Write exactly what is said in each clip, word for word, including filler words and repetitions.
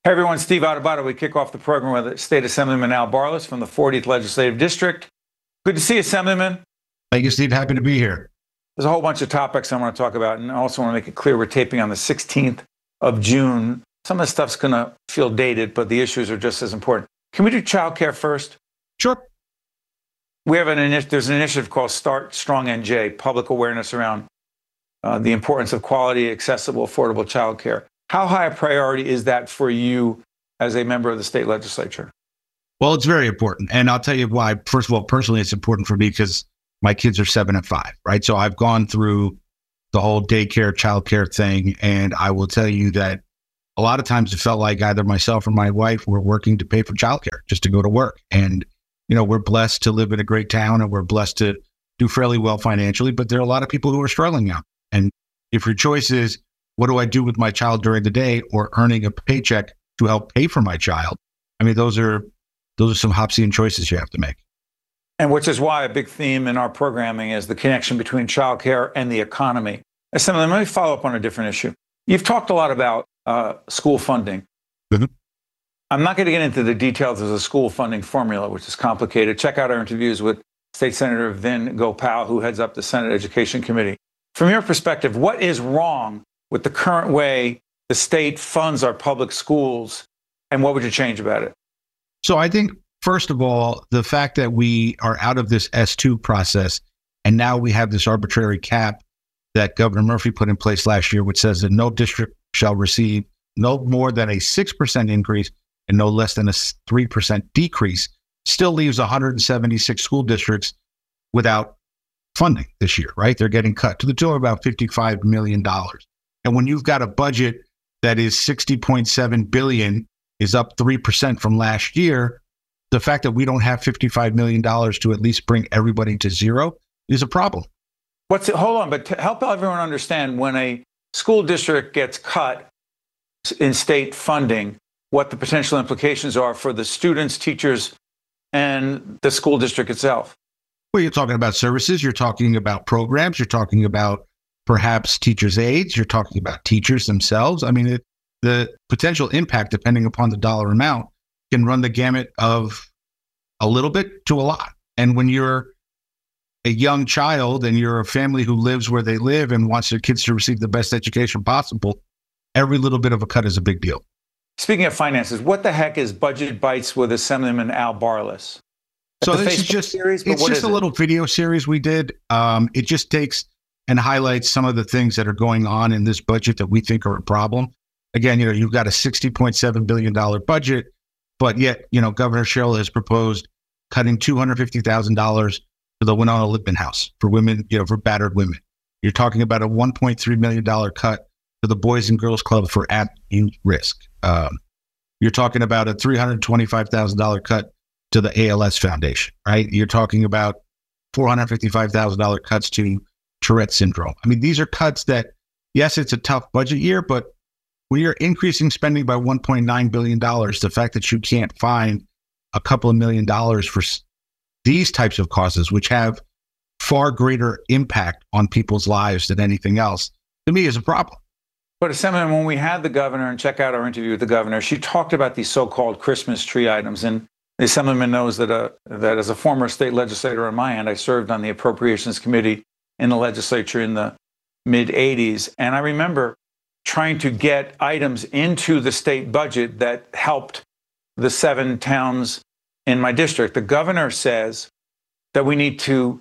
Hey everyone, Steve Adubato. We kick off the program with State Assemblyman Al Barlas from the fortieth Legislative District. Good to see you, Assemblyman. Thank you, Steve. Happy to be here. There's a whole bunch of topics I want to talk about, and I also want to make it clear we're taping on the sixteenth of June. Some of the stuff's going to feel dated, but the issues are just as important. Can we do childcare first? Sure. We have an initiative, there's an initiative called Start Strong N J, public awareness around uh, the importance of quality, accessible, affordable childcare. How high a priority is that for you as a member of the state legislature? Well, it's very important. And I'll tell you why. First of all, personally, it's important for me because my kids are seven and five, right? So I've gone through the whole daycare, childcare thing. And I will tell you that a lot of times it felt like either myself or my wife were working to pay for childcare just to go to work. And, you know, we're blessed to live in a great town and we're blessed to do fairly well financially, but there are a lot of people who are struggling now. And if your choice is, what do I do with my child during the day, or earning a paycheck to help pay for my child? I mean, those are those are some Hobbesian choices you have to make. And which is why a big theme in our programming is the connection between childcare and the economy. Assemblyman, let me follow up on a different issue. You've talked a lot about uh, school funding. Mm-hmm. I'm not going to get into the details of the school funding formula, which is complicated. Check out our interviews with State Senator Vin Gopal, who heads up the Senate Education Committee. From your perspective, what is wrong with the current way the state funds our public schools, and what would you change about it? So I think, first of all, the fact that we are out of this S two process, and now we have this arbitrary cap that Governor Murphy put in place last year, which says that no district shall receive no more than a six percent increase and no less than a three percent decrease, still leaves one hundred seventy-six school districts without funding this year, right? They're getting cut to the tune of about fifty-five million dollars. And when you've got a budget that is sixty point seven billion dollars, is up three percent from last year, the fact that we don't have fifty-five million dollars to at least bring everybody to zero is a problem. What's it, hold on, but to help everyone understand, when a school district gets cut in state funding, what the potential implications are for the students, teachers, and the school district itself. Well, you're talking about services, you're talking about programs, you're talking about perhaps teachers' aides, you're talking about teachers themselves. I mean, it, the potential impact, depending upon the dollar amount, can run the gamut of a little bit to a lot. And when you're a young child and you're a family who lives where they live and wants their kids to receive the best education possible, every little bit of a cut is a big deal. Speaking of finances, what the heck is Budget Bites with Assemblyman Al Barlas? So this is just, series, it's just a it? little video series we did. Um, it just takes and highlights some of the things that are going on in this budget that we think are a problem. Again, you know, you've got a sixty point seven billion dollars budget, but yet, you know, Governor Sherrill has proposed cutting two hundred fifty thousand dollars to the Winona Lippman House for women, you know, for battered women. You're talking about a one point three million dollars cut to the Boys and Girls Club for at youth risk. Um, you're talking about a three hundred twenty-five thousand dollars cut to the A L S Foundation, right? You're talking about four hundred fifty-five thousand dollars cuts to Tourette syndrome. I mean, these are cuts that, yes, it's a tough budget year, but when you're increasing spending by one point nine billion dollars, the fact that you can't find a couple of million dollars for these types of causes, which have far greater impact on people's lives than anything else, to me is a problem. But Assemblyman, when we had the governor, and check out our interview with the governor, she talked about these so-called Christmas tree items. And the Assemblyman knows that, uh, that as a former state legislator on my end, I served on the Appropriations Committee in the legislature in the mid eighties. And I remember trying to get items into the state budget that helped the seven towns in my district. The governor says that we need to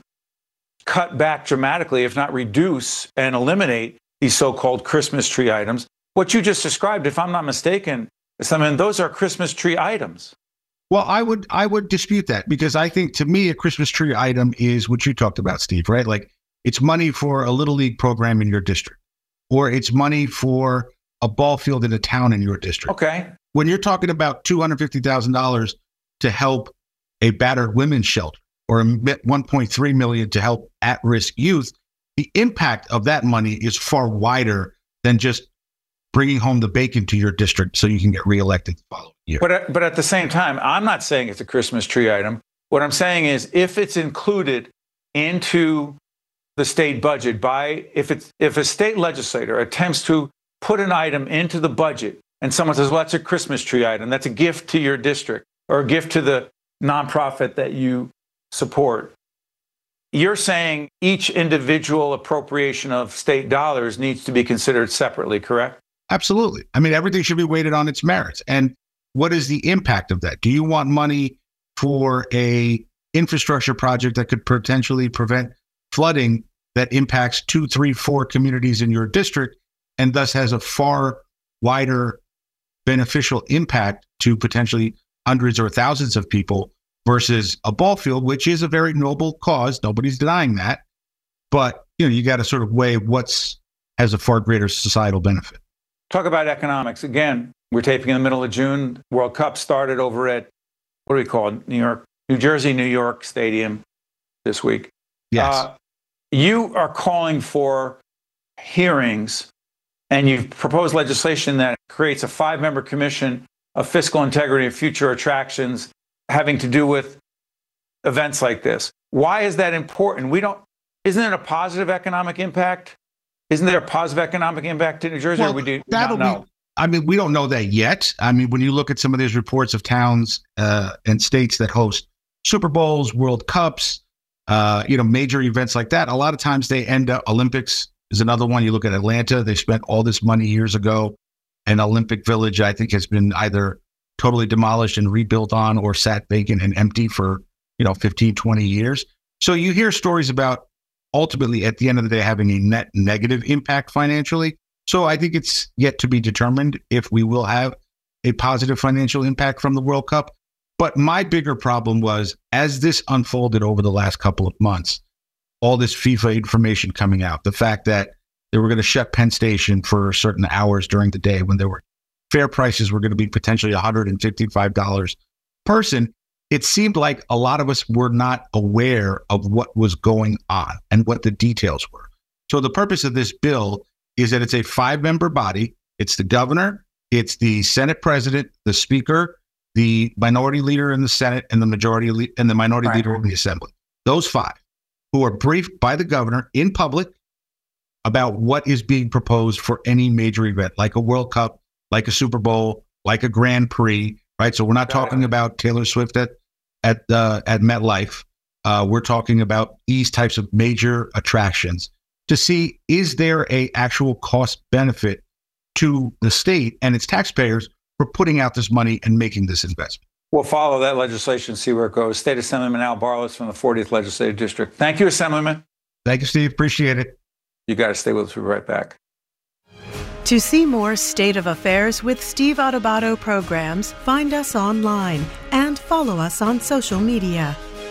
cut back dramatically, if not reduce and eliminate these so-called Christmas tree items. What you just described, if I'm not mistaken, I mean, those are Christmas tree items. Well, I would I would dispute that, because I think, to me, a Christmas tree item is what you talked about, Steve, right? Like, it's money for a Little League program in your district, or it's money for a ball field in a town in your district. Okay. When you're talking about two hundred fifty thousand dollars to help a battered women's shelter, or one point three million dollars to help at-risk youth, the impact of that money is far wider than just bringing home the bacon to your district so you can get reelected the following year. But at, but at the same time, I'm not saying it's a Christmas tree item. What I'm saying is, if it's included into the state budget by, if it's if a state legislator attempts to put an item into the budget and someone says, well, that's a Christmas tree item. That's a gift to your district or a gift to the nonprofit that you support. You're saying each individual appropriation of state dollars needs to be considered separately, correct? Absolutely. I mean, everything should be weighted on its merits. And what is the impact of that? Do you want money for a infrastructure project that could potentially prevent flooding that impacts two, three, four communities in your district and thus has a far wider beneficial impact to potentially hundreds or thousands of people versus a ball field, which is a very noble cause. Nobody's denying that. But, you know, you got to sort of weigh what's has a far greater societal benefit. Talk about economics. Again, we're taping in the middle of June. World Cup started over at, what do we call it? New York, New Jersey, New York Stadium this week. Yes. Uh, you are calling for hearings, and you've proposed legislation that creates a five-member commission of fiscal integrity of future attractions having to do with events like this. Why is that important? We don't, isn't it a positive economic impact? Isn't there a positive economic impact to New Jersey? Well, or we do that'll not know? Be, I mean, we don't know that yet. I mean, when you look at some of these reports of towns uh, and states that host Super Bowls, World Cups, uh, you know, major events like that, a lot of times they end up, Olympics is another one. You look at Atlanta, they spent all this money years ago. An Olympic Village, I think, has been either totally demolished and rebuilt on or sat vacant and empty for, you know, fifteen, twenty years. So you hear stories about ultimately at the end of the day having a net negative impact financially. So I think it's yet to be determined if we will have a positive financial impact from the World Cup. But my bigger problem was, as this unfolded over the last couple of months, all this FIFA information coming out, the fact that they were going to shut Penn Station for certain hours during the day when there were fare prices were going to be potentially one hundred fifty-five dollars per person, it seemed like a lot of us were not aware of what was going on and what the details were. So the purpose of this bill is that it's a five-member body. It's the governor, it's the Senate president, the speaker, the minority leader in the Senate, and the majority le- and the minority right. leader in the Assembly. Those five, who are briefed by the governor in public about what is being proposed for any major event, like a World Cup, like a Super Bowl, like a Grand Prix, right? So we're not Got talking it. about Taylor Swift at at uh, at MetLife. Uh, we're talking about these types of major attractions to see, is there a actual cost benefit to the state and its taxpayers for putting out this money and making this investment? We'll follow that legislation, see where it goes. State Assemblyman Al Barless from the fortieth Legislative District. Thank you, Assemblyman. Thank you, Steve. Appreciate it. You got to stay with us. We'll be right back. To see more State of Affairs with Steve Adubato programs, find us online and follow us on social media.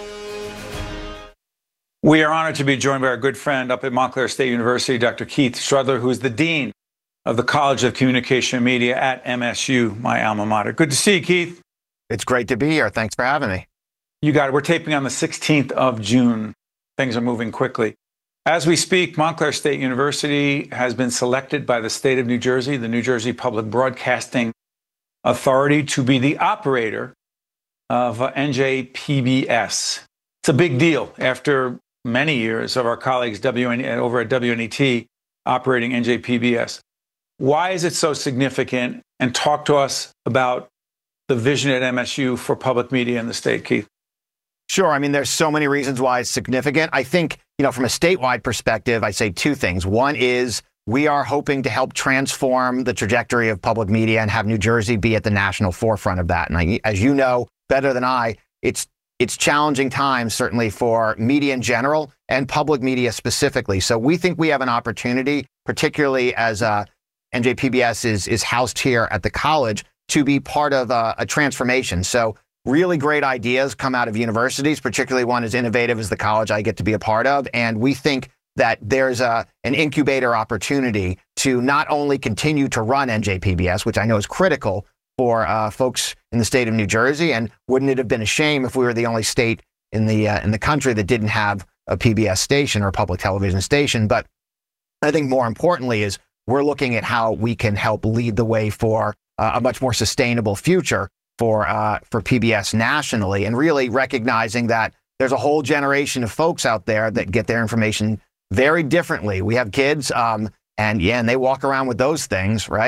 We are honored to be joined by our good friend up at Montclair State University, Doctor Keith Strudler, who is the Dean of the College of Communication and Media at M S U, my alma mater. Good to see you, Keith. It's great to be here. Thanks for having me. You got it. We're taping on the sixteenth of June. Things are moving quickly. As we speak, Montclair State University has been selected by the state of New Jersey, the New Jersey Public Broadcasting Authority, to be the operator of N J P B S. It's a big deal after many years of our colleagues W N, over at W N E T operating N J P B S. Why is it so significant? And talk to us about the vision at M S U for public media in the state, Keith. Sure. I mean, there's so many reasons why it's significant. I think, you know, from a statewide perspective, I say two things. One is we are hoping to help transform the trajectory of public media and have New Jersey be at the national forefront of that. And I, as you know better than I, it's it's challenging times, certainly for media in general and public media specifically. So we think we have an opportunity, particularly as uh, N J P B S is, is housed here at the college, to be part of a, a transformation. So really great ideas come out of universities, particularly one as innovative as the college I get to be a part of. And we think that there's a, an incubator opportunity to not only continue to run N J P B S, which I know is critical for uh, folks in the state of New Jersey, and wouldn't it have been a shame if we were the only state in the uh, in the country that didn't have a P B S station or a public television station? But I think more importantly is we're looking at how we can help lead the way for uh, a much more sustainable future for uh, for P B S nationally, and really recognizing that there's a whole generation of folks out there that get their information very differently. We have kids, um, and yeah, and they walk around with those things, right?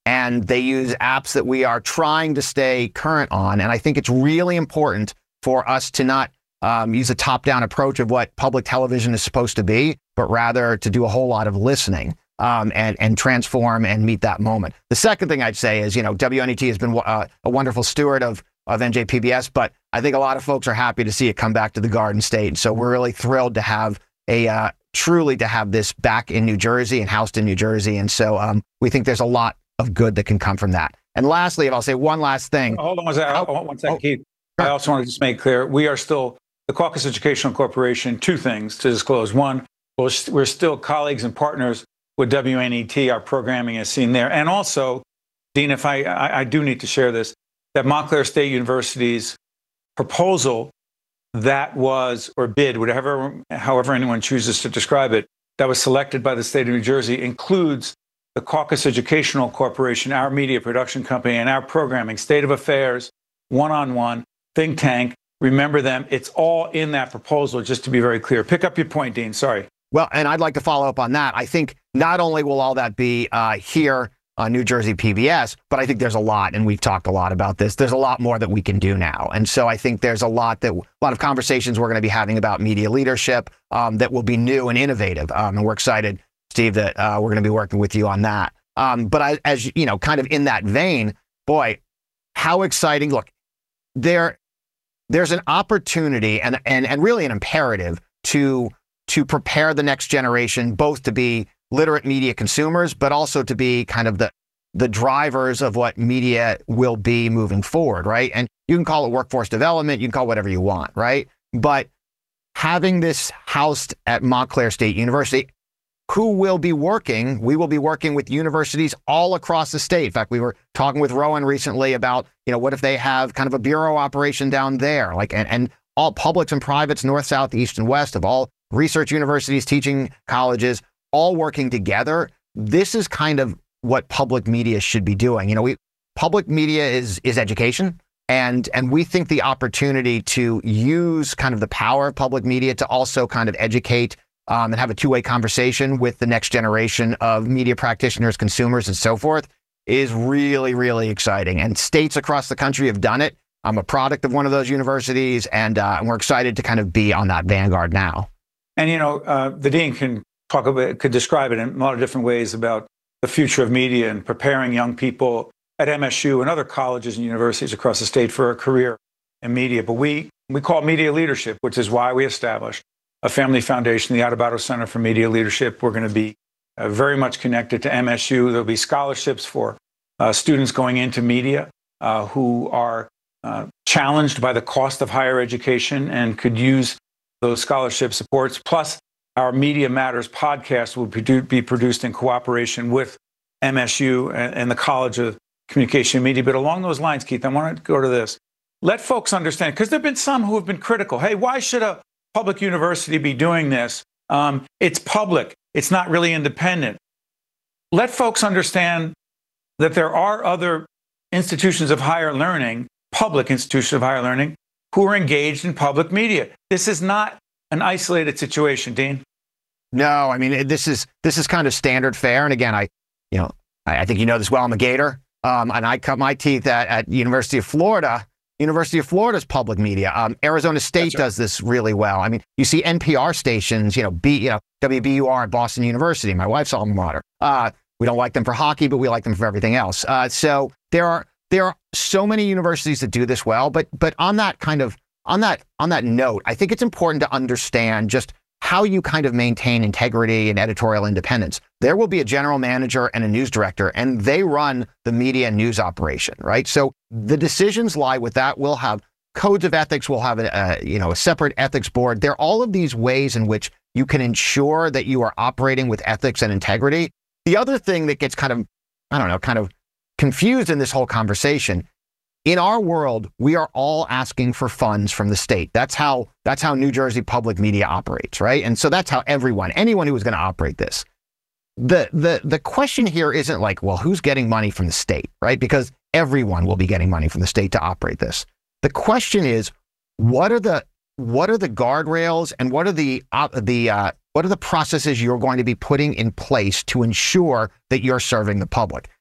and they use apps that we are trying to stay current on. And I think it's really important for us to not um, use a top-down approach of what public television is supposed to be, but rather to do a whole lot of listening um, and, and transform and meet that moment. The second thing I'd say is, you know, W N E T has been uh, a wonderful steward of, of N J P B S, but I think a lot of folks are happy to see it come back to the Garden State. So we're really thrilled to have a uh, truly to have this back in New Jersey and housed in New Jersey. And so um, we think there's a lot of good that can come from that. And lastly, if I'll say one last thing. Hold on one second, Oh, one second oh, Keith. sure. I also want to just make clear, we are still, the Caucus Educational Corporation, two things to disclose. One, we're we're still colleagues and partners with W N E T. Our programming is seen there. And also, Dean, if I, I, I do need to share this, that Montclair State University's proposal that was, or bid, whatever, however anyone chooses to describe it, that was selected by the state of New Jersey includes the Caucus Educational Corporation, our media production company, and our programming, State of Affairs, One-on-One, Think Tank. Remember them. It's all in that proposal, just to be very clear. Pick up your point, Dean. Sorry. Well, and I'd like to follow up on that. I think not only will all that be uh, here on New Jersey P B S, but I think there's a lot, and we've talked a lot about this, there's a lot more that we can do now. And so I think there's a lot that, a lot of conversations we're going to be having about media leadership um, that will be new and innovative. Um, and we're excited, Steve, that uh, we're going to be working with you on that. Um, but I, as you know, kind of in that vein, boy, how exciting. Look, there, there's an opportunity and, and, and really an imperative to, to prepare the next generation, both to be literate media consumers, but also to be kind of the, the drivers of what media will be moving forward, right? And you can call it workforce development, you can call it whatever you want, right? But having this housed at Montclair State University, who will be working, we will be working with universities all across the state. In fact, we were talking with Rowan recently about, you know, what if they have kind of a bureau operation down there, like, and, and all publics and privates, north, south, east, and west of all research universities, teaching colleges, all working together. This is kind of what public media should be doing. You know, we public media is is education, and and we think the opportunity to use kind of the power of public media to also kind of educate um, and have a two-way conversation with the next generation of media practitioners, consumers, and so forth is really, really exciting. And states across the country have done it. I'm a product of one of those universities, and, uh, and we're excited to kind of be on that vanguard now. And, you know, uh, the dean can talk about, could describe it in a lot of different ways about the future of media and preparing young people at M S U and other colleges and universities across the state for a career in media. But we, we call it media leadership, which is why we established a family foundation, the Adubato Center for Media Leadership. We're going to be uh, very much connected to M S U. There'll be scholarships for uh, students going into media uh, who are uh, challenged by the cost of higher education and could use those scholarship supports. Plus, our Media Matters podcast will produ- be produced in cooperation with M S U and, and the College of Communication and Media. But along those lines, Keith, I want to go to this. Let folks understand, because there have been some who have been critical. Hey, why should a public university be doing this? Um, it's public. It's not really independent. Let folks understand that there are other institutions of higher learning, public institutions of higher learning, who are engaged in public media. This is not an isolated situation, Dean. No, I mean, this is this is kind of standard fare. And again, I, you know, I, I think you know this well. I'm a Gator, um, and I cut my teeth at, at University of Florida. University of Florida's public media. Um, Arizona State right. does this really well. I mean, you see N P R stations, you know, B, you know, W B U R at Boston University, my wife's alma mater. Uh, we don't like them for hockey, but we like them for everything else. Uh, so there are there are so many universities that do this well. But but on that kind of on that on that note, I think it's important to understand just how you kind of maintain integrity and editorial independence. There will be a general manager and a news director, and they run the media and news operation, right? So the decisions lie with that. We'll have codes of ethics. We'll have a, a you know a separate ethics board. There are all of these ways in which you can ensure that you are operating with ethics and integrity. The other thing that gets kind of, I don't know, kind of confused in this whole conversation, in our world, we are all asking for funds from the state. That's how that's how New Jersey public media operates, right? And so that's how everyone, anyone who is going to operate this. The the the question here isn't like, well, who's getting money from the state, right? Because everyone will be getting money from the state to operate this. The question is, what are the what are the guardrails and what are the uh, the uh, what are the processes you're going to be putting in place to ensure that you're serving the public?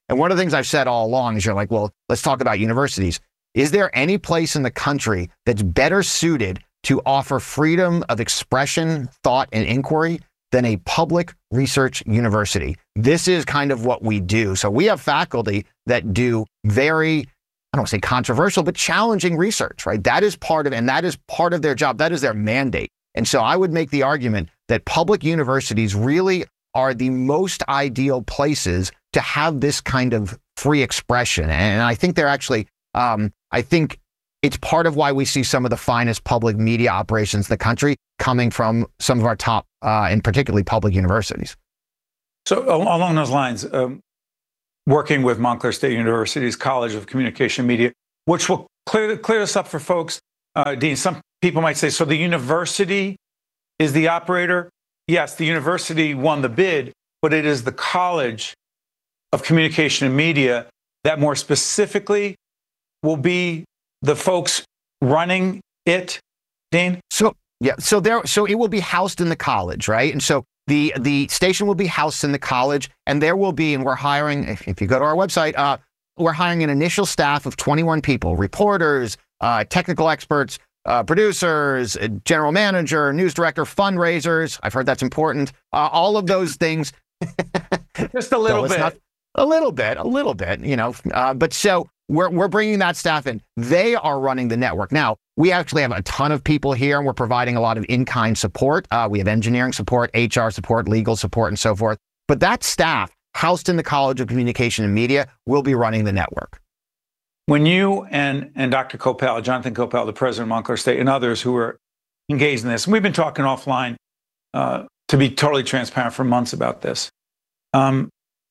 And one of the things I've said all along is you're like, well, let's talk about universities. Is there any place in the country that's better suited to offer freedom of expression, thought, and inquiry than a public research university? This is kind of what we do. So we have faculty that do very, I don't want to say controversial, but challenging research, right? That is part of, and that is part of their job. That is their mandate. And so I would make the argument that public universities really are the most ideal places to have this kind of free expression. And I think they're actually, um, I think it's part of why we see some of the finest public media operations in the country coming from some of our top, uh, and particularly public universities. So along those lines, um, working with Montclair State University's College of Communication Media, which will clear, clear this up for folks. Uh, Dean, some people might say, so the university is the operator? Yes, the university won the bid, but it is the College of Communication and Media that more specifically will be the folks running it, Dean? So, yeah, so there, so it will be housed in the college, right? And so the the station will be housed in the college, and there will be, and we're hiring, if, if you go to our website, uh, we're hiring an initial staff of twenty-one people, reporters, uh, technical experts, uh, producers, a general manager, news director, fundraisers. I've heard that's important. Uh, all of those things. Just a little no, bit. Not, a little bit, a little bit, you know. Uh, but so we're we're bringing that staff in. They are running the network. Now, we actually have a ton of people here, and we're providing a lot of in-kind support. Uh, we have engineering support, H R support, legal support, and so forth. But that staff, housed in the College of Communication and Media, will be running the network. When you and, and Doctor Coppell, Jonathan Coppell, the president of Montclair State, and others who are engaged in this, and we've been talking offline, uh, to be totally transparent, for months about this. Um,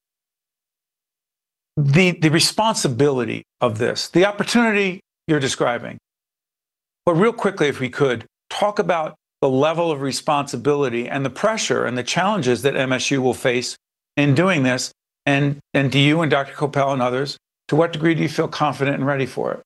the, the responsibility of this, the opportunity you're describing, but real quickly, if we could, talk about the level of responsibility and the pressure and the challenges that M S U will face in doing this. And, and do you and Doctor Coppell and others, to what degree do you feel confident and ready for it?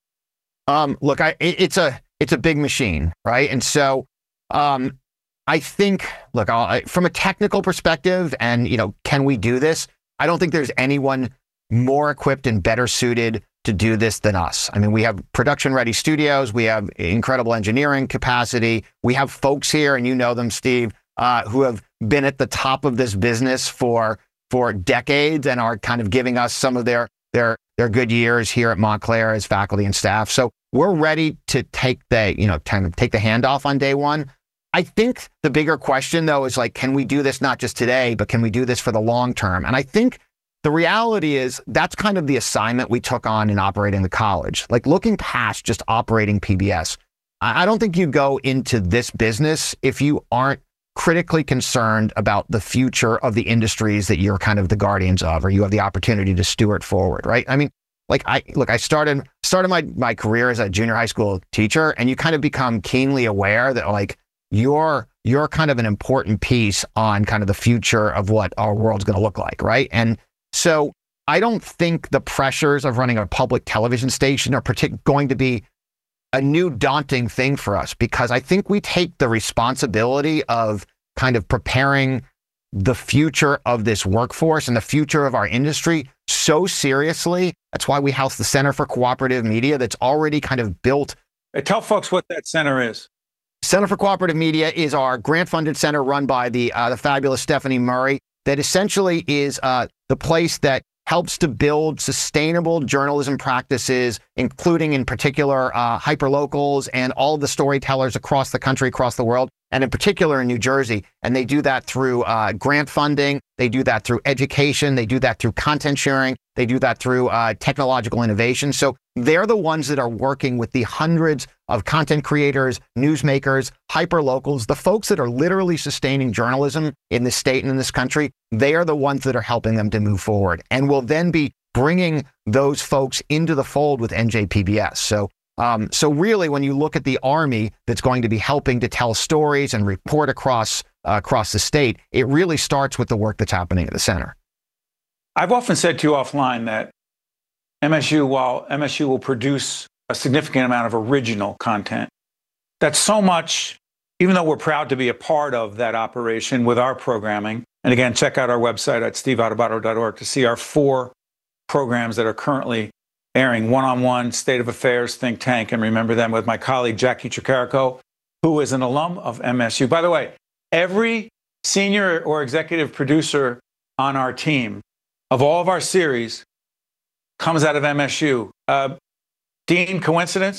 Um, look, I, it, it's a it's a big machine, right? And so um, I think, look, I'll, I, from a technical perspective, and you know, can we do this? I don't think there's anyone more equipped and better suited to do this than us. I mean, we have production-ready studios. We have incredible engineering capacity. We have folks here, and you know them, Steve, uh, who have been at the top of this business for for decades and are kind of giving us some of their their their good years here at Montclair as faculty and staff. So we're ready to take the you know kind of take the handoff on day one. I think the bigger question, though, is like, can we do this not just today, but can we do this for the long term? And I think the reality is that's kind of the assignment we took on in operating the college. Like, looking past just operating P B S, I don't think you go into this business if you aren't critically concerned about the future of the industries that you're kind of the guardians of, or you have the opportunity to steward forward, right? I mean, like I look, I started started my my career as a junior high school teacher, and you kind of become keenly aware that like you're you're kind of an important piece on kind of the future of what our world's going to look like, right? And so I don't think the pressures of running a public television station are partic- going to be a new daunting thing for us, because I think we take the responsibility of kind of preparing the future of this workforce and the future of our industry so seriously. That's why we house the Center for Cooperative Media that's already kind of built. Hey, tell folks what that center is. Center for Cooperative Media is our grant-funded center run by the uh, the fabulous Stephanie Murray, that essentially is uh, the place that helps to build sustainable journalism practices, including in particular uh, hyperlocals and all of the storytellers across the country, across the world, and in particular in New Jersey. And they do that through uh, grant funding. They do that through education. They do that through content sharing. They do that through uh, technological innovation. So they're the ones that are working with the hundreds of content creators, newsmakers, hyperlocals, the folks that are literally sustaining journalism in this state and in this country. They are the ones that are helping them to move forward, and will then be bringing those folks into the fold with N J P B S. So, um, so really, when you look at the Army that's going to be helping to tell stories and report across uh, across the state, it really starts with the work that's happening at the center. I've often said to you offline that M S U, while M S U will produce a significant amount of original content, that's so much, even though we're proud to be a part of that operation with our programming. And again, check out our website at steve adubato dot org to see our four programs that are currently airing. One-on-One, State of Affairs, Think Tank, and remember them with my colleague Jackie Tricarico, who is an alum of M S U. By the way, every senior or executive producer on our team of all of our series comes out of M S U. Uh, Dean, coincidence?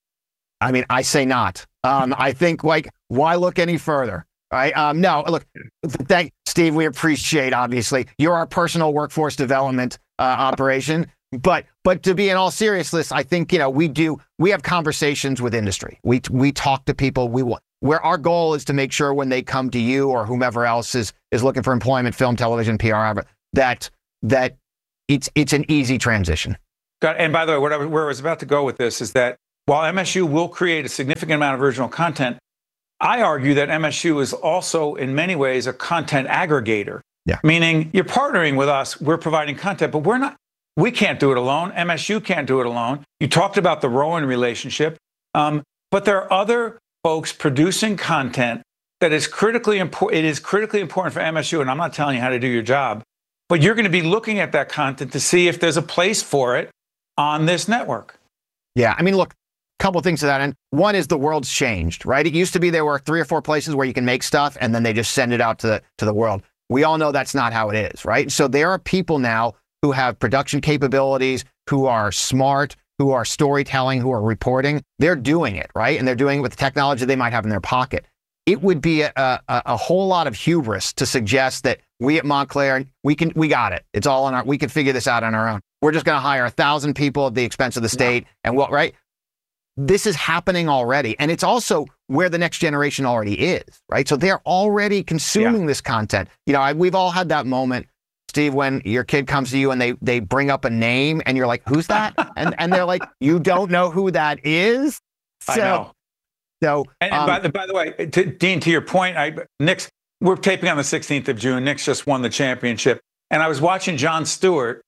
I mean, I say not. Um, I think, like, why look any further? Right? Um, no, look, thank Steve. We appreciate, obviously, you're our personal workforce development uh, operation. But but to be in all seriousness, I think, you know, we do we have conversations with industry. We we talk to people. We want where our goal is to make sure when they come to you or whomever else is is looking for employment, film, television, P R, that that it's it's an easy transition. Got, and by the way, what I, where I was about to go with this is that while M S U will create a significant amount of original content, I argue that M S U is also in many ways a content aggregator. Yeah. Meaning you're partnering with us, we're providing content, but we're not. We can't do it alone. M S U can't do it alone. You talked about the Rowan relationship, um, but there are other folks producing content that is critically important. It is critically important for M S U, and I'm not telling you how to do your job, but you're going to be looking at that content to see if there's a place for it on this network. Yeah, I mean, look, a couple of things to that end. One is the world's changed, right? It used to be there were three or four places where you can make stuff, and then they just send it out to the, to the world. We all know that's not how it is, right? So there are people now who have production capabilities, who are smart, who are storytelling, who are reporting. They're doing it, right? And they're doing it with the technology they might have in their pocket. It would be a, a, a whole lot of hubris to suggest that we at Montclair, we can, we got it. It's all on our, we can figure this out on our own. We're just going to hire a thousand people at the expense of the state. Yeah. And what, right? This is happening already. And it's also where the next generation already is, right? So they're already consuming yeah. this content. You know, I, we've all had that moment, Steve, when your kid comes to you and they they bring up a name and you're like, who's that? and and they're like, you don't know who that is? So, I know. So, and, um, and by, the, by the way, to, Dean, to your point, I, Knicks, we're taping on the sixteenth of June. Knicks just won the championship. And I was watching Jon Stewart.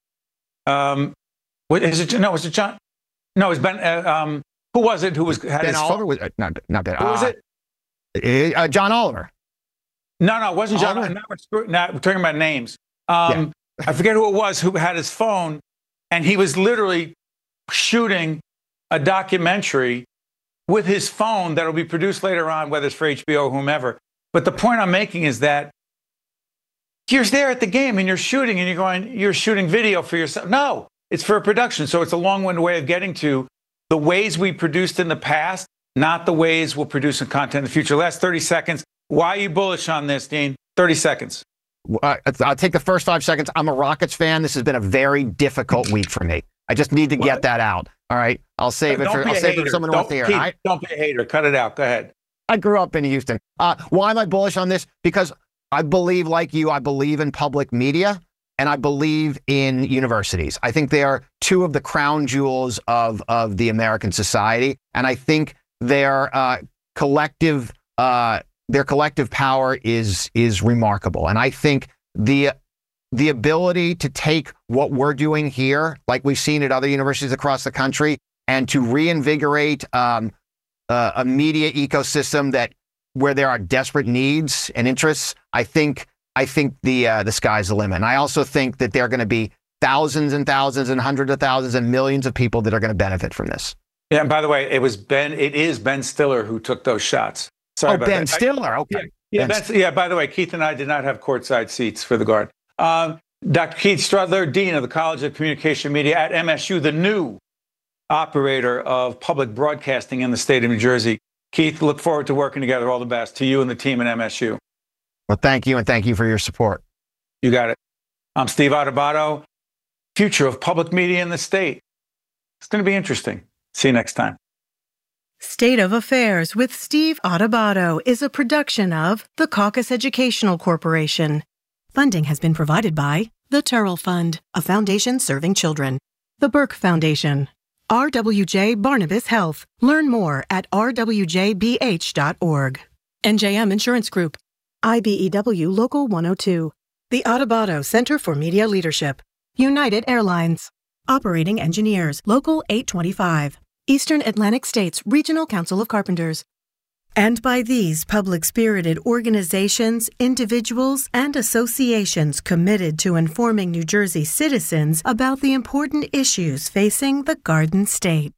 Um, what, is it, no, was it John? No, it was Ben. Uh, um, who was it who was had Ben his Oliver? phone? Was, uh, not, not Ben. Who uh, was it? Uh, John Oliver. No, no, it wasn't John. Oliver? Not, we're, not, we're talking about names. Um, yeah. I forget who it was who had his phone, and he was literally shooting a documentary with his phone that will be produced later on, whether it's for H B O or whomever. But the point I'm making is that you're there at the game and you're shooting and you're going, you're shooting video for yourself. No, it's for a production. So it's a long-winded way of getting to the ways we produced in the past, not the ways we'll produce in content in the future. Last thirty seconds. Why are you bullish on this, Dean? thirty seconds. Uh, I'll take the first five seconds. I'm a Rockets fan. This has been a very difficult week for me. I just need to what? get that out. All right. I'll save it for, I'll save it for someone who wants to hear it. Right? Don't be a hater. Cut it out. Go ahead. I grew up in Houston. Uh, why am I bullish on this? Because I believe, like you, I believe in public media and I believe in universities. I think they are two of the crown jewels of, of the American society. And I think their uh, collective uh, their collective power is is remarkable. And I think the the ability to take what we're doing here, like we've seen at other universities across the country, and to reinvigorate um, uh, a media ecosystem that where there are desperate needs and interests, I think I think the uh, the sky's the limit. And I also think that there are going to be thousands and thousands and hundreds of thousands and millions of people that are going to benefit from this. Yeah, and by the way, it was Ben. It is Ben Stiller who took those shots. Sorry oh, about Ben that. Stiller. Okay. Yeah, yeah, ben that's, yeah. By the way, Keith and I did not have courtside seats for the Guard. Um, Doctor Keith Strudler, Dean of the College of Communication Media at M S U, the new operator of public broadcasting in the state of New Jersey. Keith, look forward to working together. All the best to you and the team at M S U. Well, thank you, and thank you for your support. You got it. I'm Steve Adubato, future of public media in the state. It's going to be interesting. See you next time. State of Affairs with Steve Adubato is a production of the Caucus Educational Corporation. Funding has been provided by the Turrell Fund, a foundation serving children, the Burke Foundation, R W J Barnabas Health. Learn more at r w j b h dot org. N J M Insurance Group, I B E W Local one oh two, the Adubato Center for Media Leadership, United Airlines, Operating Engineers, Local eight twenty-five, Eastern Atlantic States Regional Council of Carpenters, And by these public-spirited organizations, individuals, and associations committed to informing New Jersey citizens about the important issues facing the Garden State.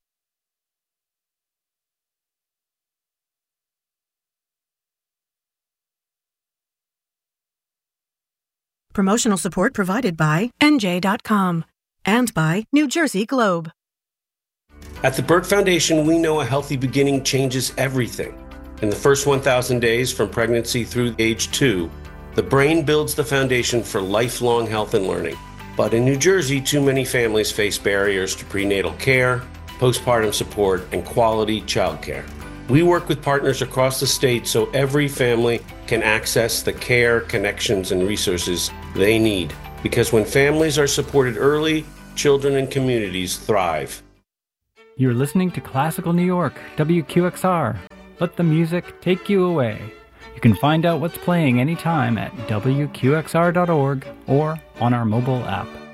Promotional support provided by N J dot com and by New Jersey Globe. At the Burke Foundation, we know a healthy beginning changes everything. In the first one thousand days from pregnancy through age two, the brain builds the foundation for lifelong health and learning. But in New Jersey, too many families face barriers to prenatal care, postpartum support, and quality childcare. We work with partners across the state so every family can access the care, connections, and resources they need. Because when families are supported early, children and communities thrive. You're listening to Classical New York, W Q X R. Let the music take you away. You can find out what's playing anytime at W Q X R dot org or on our mobile app.